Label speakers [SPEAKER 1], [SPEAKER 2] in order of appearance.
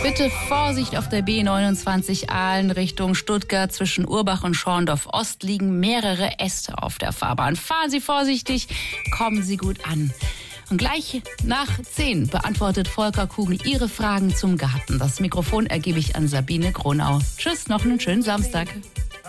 [SPEAKER 1] Bitte Vorsicht auf der B29 Aalen Richtung Stuttgart. Zwischen Urbach und Schorndorf Ost liegen mehrere Äste auf der Fahrbahn. Fahren Sie vorsichtig, kommen Sie gut an. Und gleich nach 10 beantwortet Volker Kugel Ihre Fragen zum Garten. Das Mikrofon ergebe ich an Sabine Gronau. Tschüss, noch einen schönen Samstag.